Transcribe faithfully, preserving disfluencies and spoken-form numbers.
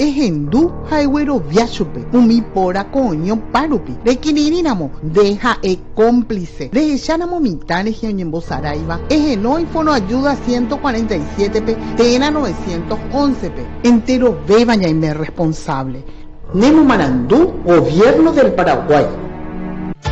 ehendu haiguero viachupe umi pora coño parupi requirirínamo deja e cómplice rehechánamo mitad región Saraiva ejenoi fono ayuda ciento cuarenta y siete p tena novecientos once p entero bebaña y me responsable Nemo Marandú, Gobierno del Paraguay.